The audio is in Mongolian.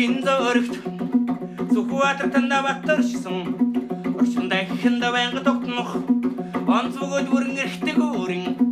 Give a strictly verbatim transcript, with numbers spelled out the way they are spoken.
шин зөрөгт Зүхбаатар танда батаршсан Орчиндаа ихэндээ байнга тогтнох Онц бөгөөд бүрэн эрхтэй гүүрэн